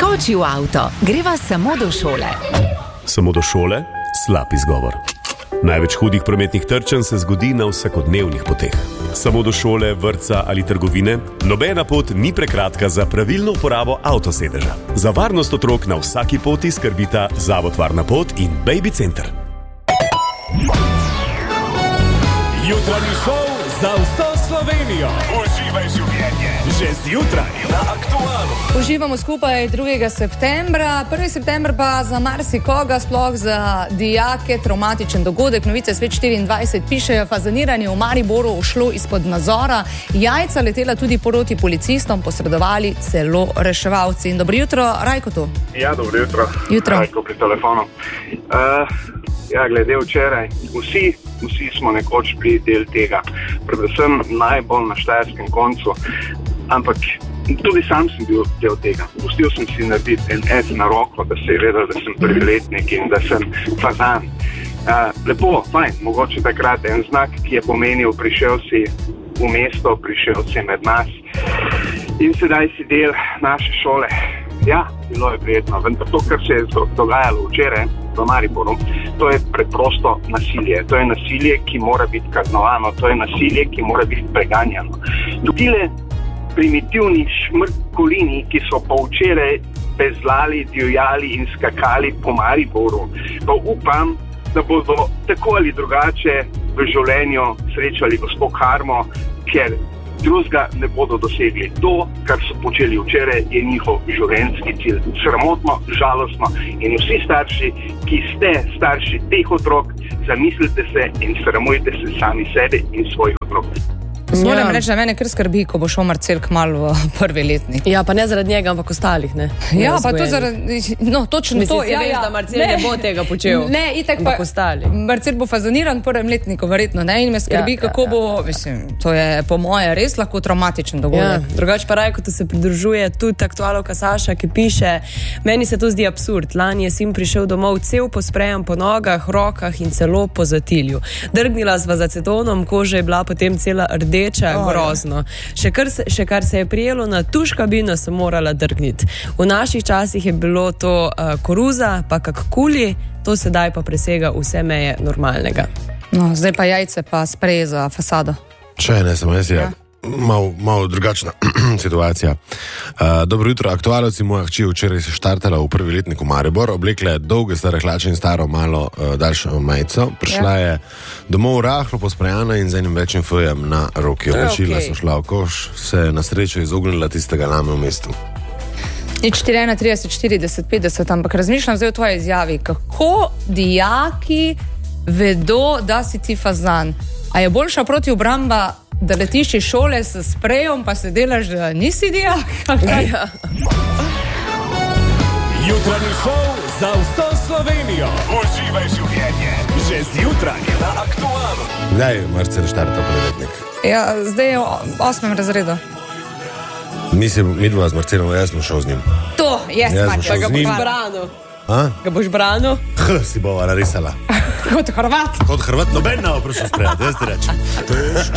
Skoči v avto, greva samo do šole. Samo do šole? Slab izgovor. Največ hudih prometnih trčenj se zgodi na vsakodnevnih poteh. Samo do šole, vrtca ali trgovine, nobena pot ni prekratka za pravilno uporabo avtosedeža. Za varnost otrok na vsaki poti skrbita Zavod Varna pot in Baby Center. Jutranji šov za vso Slovenijo. Uživaj življenje. Že zjutraj na Aktualu. Uživamo skupaj 2. septembra. 1. september pa za marsikoga, sploh za dijake, traumatičen dogodek. Novice Svet 24 pišejo, fazaniranje v Mariboru ušlo izpod nadzora. Jajca letela tudi proti policistom, posredovali celo reševalci. In dobro jutro, Rajko tu. Ja, dobro jutro. Jutro. Rajko pri telefonu. Glede včeraj, vsi smo nekoč bili del tega, predvsem najbolj na štajerskem koncu, ampak tudi sam sem bil del tega. Pustil sem si narediti en S na roko, da se je vedel, da sem prvi letnik in da sem fazan. Lepo, fajn, mogoče takrat en znak, ki je pomenil, prišel si v mesto, prišel si med nas in sedaj si del naše šole. Ja, bilo je prijetno, vendar to, kar se je dogajalo včeraj v Mariboru, to je preprosto nasilje. To je nasilje, ki mora biti kaznovano, to je nasilje, ki mora biti preganjano. Tile primitivni šmrtkolini, ki so pa včeraj bezlali, divjali in skakali po Mariboru, pa upam, da bodo tako ali drugače v življenju srečali gospod Karmo, ker drugega ne bodo dosegli. To, kar so počeli včeraj, je njihov življenjski cilj. Sramotno, žalostno in vsi starši, ki ste starši teh otrok, zamislite se in sramujte se sami sebe in svojih otrok. Moram reči, da mene kar skrbi, ko bo šel Marcel kmalu v prvi letnik. Ja, pa ne zaradi njega, ampak ostalih, ne? Ja, pa to zaradi, no, točno to. Mislim, veš, da Marcel ne bo tega počel. Ne, itak pa ostali. Marcel bo fazaniran v prvem letniku, verjetno, ne? In me skrbi, kako bo, mislim, to je po moje res lahko traumatičen dogodek. Drugač pa Rajko, tu se pridružuje tudi aktualovka Saša, ki piše, meni se to zdi absurd. Lani je sin prišel domov cel posprejan po nogah, rokah in celo po zatilju. Drgnila sva z acetonom, koža je bila potem cela grozno. Še kar se je prijelo na tuš kabino, sem morala drgniti. V naših časih je bilo to koruza, pa kak kuli, to sedaj pa presega vse meje normalnega. No, zdaj pa jajce pa sprej za fasado. Če ne, samo jaz je malo drugačna situacija. Dobro jutro, aktualovci, moja hči včeraj se štartala v prvi letnik v Maribor, oblekla je dolge stare hlače in staro malo daljšo majico, prišla je domov rahlo posprejana in z enim večjim fojem na roki. Oblačila so šla v koš, se je na srečo izognila tistega lame v mestu. Nič 41, 40, 50, ampak razmišljam zdaj o tvoji izjavi, kako dijaki vedo, da si ti fazan. A je boljša proti obramba, da letiš iz šole s sprejom, pa se delaš, da nisi dijak? Ja. Jutranji šov za vso Slovenijo. Uživaj življenje. Že zjutraj na Aktualu. Kdaj je Marcel štartal prvi letnik? Ja, zdaj je v 8. razredu. Mi dva z Marcelom, jaz sem šel z njim. To, jaz Pa ga boš branil. Ga boš branil? Si bova narisala. Kot Hrvat. Kot Hrvat, noben ne bo prišel sprejati, jaz ti rečem.